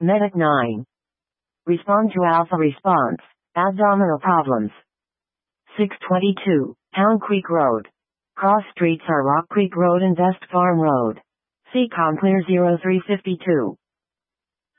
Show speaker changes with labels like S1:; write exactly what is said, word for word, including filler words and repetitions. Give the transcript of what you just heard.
S1: Medic nine. Respond to Alpha response. Abdominal problems. six twenty-two. Town Creek Road. Cross streets are Rock Creek Road and Best Farm Road. C COM clear zero three five two.